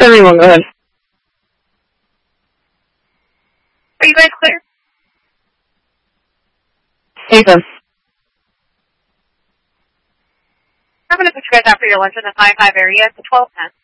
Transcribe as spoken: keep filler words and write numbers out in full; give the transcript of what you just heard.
Everyone, go ahead. Are you guys clear? Ethan. I'm going to put you guys out for your lunch in the five five area at the twelve ten.